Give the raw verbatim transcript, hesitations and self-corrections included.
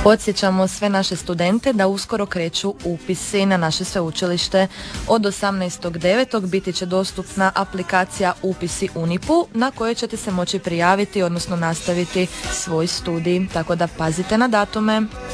Podsjećamo sve naše studente da uskoro kreću upisi na naše sveučilište. Od osamnaestog devetog biti će dostupna aplikacija Upisi Unipu na kojoj ćete se moći prijaviti, odnosno nastaviti svoj studij, tako da pazite na datume.